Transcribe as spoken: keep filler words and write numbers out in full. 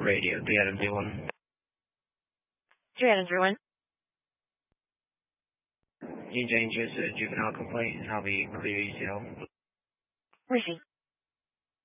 Radio, three Adam zero one. three Adam zero one. You change this to a juvenile complaint, and I'll be clear, you know. Receive.